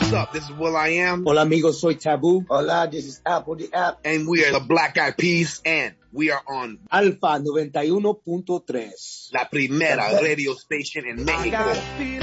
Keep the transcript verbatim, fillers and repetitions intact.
What's up? This is Will I Am. Hola amigos, soy Taboo. Hola, this is Apple the App. And we are the Black Eyed Peas, and we are on Alfa noventa y uno punto tres. La Primera Radio Station en México.